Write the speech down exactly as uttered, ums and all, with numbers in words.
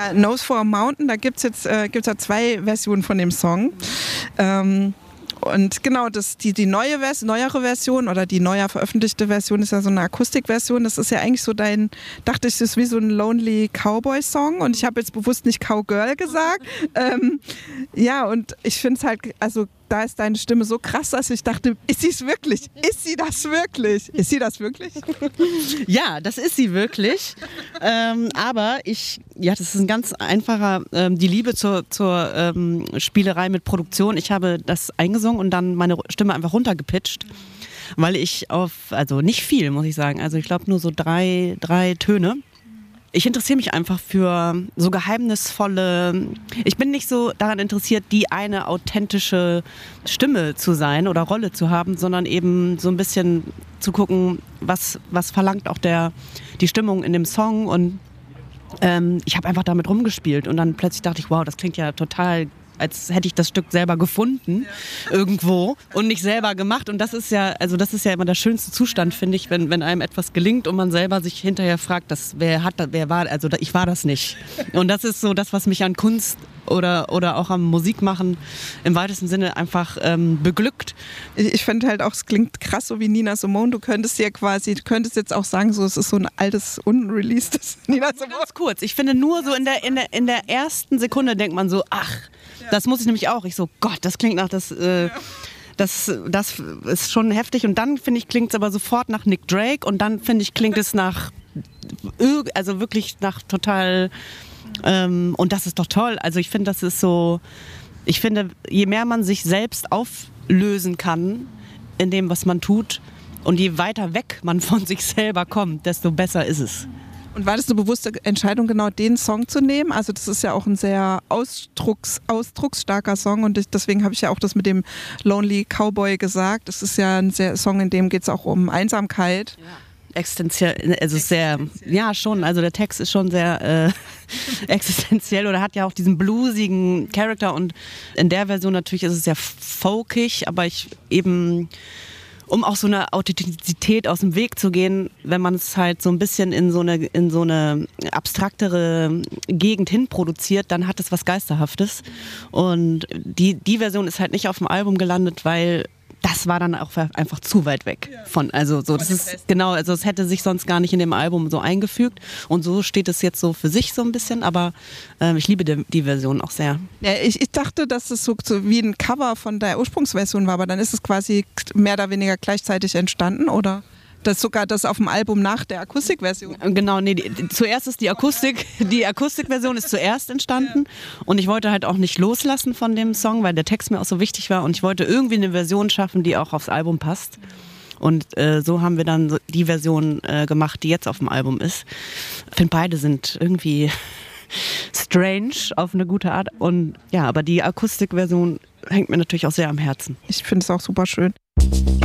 Ja, Nose for a Mountain, da gibt es jetzt äh, gibt's ja zwei Versionen von dem Song. Ähm, Und genau, das, die, die neue Vers- neuere Version oder die neuer veröffentlichte Version ist ja so eine Akustikversion. Das ist ja eigentlich so dein, dachte ich, das ist wie so ein Lonely Cowboy-Song und ich habe jetzt bewusst nicht Cowgirl gesagt. ähm, ja, und ich finde es halt, also da ist deine Stimme so krass, dass ich dachte, ist sie es wirklich? Ist sie das wirklich? Ist sie das wirklich? Ja, das ist sie wirklich. ähm, aber ich, ja, das ist ein ganz einfacher, ähm, die Liebe zur, zur ähm, Spielerei mit Produktion. Ich habe das eingesungen und dann meine Stimme einfach runtergepitcht, weil ich auf, also nicht viel, muss ich sagen, also ich glaube nur so drei, drei Töne. Ich interessiere mich einfach für so geheimnisvolle, ich bin nicht so daran interessiert, die eine authentische Stimme zu sein oder Rolle zu haben, sondern eben so ein bisschen zu gucken, was, was verlangt auch der, die Stimmung in dem Song und ähm, ich habe einfach damit rumgespielt und dann plötzlich dachte ich, wow, das klingt ja total, als hätte ich das Stück selber gefunden irgendwo und nicht selber gemacht und das ist ja, also das ist ja immer der schönste Zustand, finde ich, wenn, wenn einem etwas gelingt und man selber sich hinterher fragt, das, wer hat das, wer war, also ich war das nicht. Und das ist so das, was mich an Kunst oder, oder auch am Musikmachen im weitesten Sinne einfach ähm, beglückt. Ich, ich finde halt auch, es klingt krass so wie Nina Simone. Du könntest ja quasi, du könntest jetzt auch sagen, so es ist so ein altes, unreleasedes Nina Simone. Ganz kurz, ich finde nur so in der, in der, in der ersten Sekunde denkt man so, ach, das muss ich nämlich auch. Ich so, Gott, das klingt nach das, äh, das, das ist schon heftig. Und dann, finde ich, klingt es aber sofort nach Nick Drake. Und dann, finde ich, klingt es nach, also wirklich nach total, ähm, und das ist doch toll. Also ich finde, das ist so, ich finde, je mehr man sich selbst auflösen kann in dem, was man tut, und je weiter weg man von sich selber kommt, desto besser ist es. Und war das eine bewusste Entscheidung, genau den Song zu nehmen? Also das ist ja auch ein sehr ausdrucks, ausdrucksstarker Song und deswegen habe ich ja auch das mit dem Lonely Cowboy gesagt. Das ist ja ein sehr Song, in dem geht es auch um Einsamkeit. Ja. Existenziell, also sehr, ja schon, also der Text ist schon sehr äh, existenziell oder hat ja auch diesen bluesigen Charakter und in der Version natürlich ist es sehr folkig, aber ich eben... um auch so eine Authentizität aus dem Weg zu gehen, wenn man es halt so ein bisschen in so eine, in so eine abstraktere Gegend hin produziert, dann hat es was Geisterhaftes. Und die, die Version ist halt nicht auf dem Album gelandet, weil das war dann auch einfach zu weit weg von, also so, das ist genau, also es hätte sich sonst gar nicht in dem Album so eingefügt und so steht es jetzt so für sich so ein bisschen, aber äh, ich liebe die, die Version auch sehr. Ja, ich, ich dachte, dass es so, so wie ein Cover von der Ursprungsversion war, aber dann ist es quasi mehr oder weniger gleichzeitig entstanden, oder? Das sogar das auf dem Album nach der Akustikversion. Genau, nee, die, zuerst ist die Akustik, die Akustikversion ist zuerst entstanden und ich wollte halt auch nicht loslassen von dem Song, weil der Text mir auch so wichtig war und ich wollte irgendwie eine Version schaffen, die auch aufs Album passt. Und äh, so haben wir dann so die Version äh, gemacht, die jetzt auf dem Album ist. Ich finde, beide sind irgendwie strange auf eine gute Art und ja, aber die Akustikversion hängt mir natürlich auch sehr am Herzen. Ich finde es auch super schön.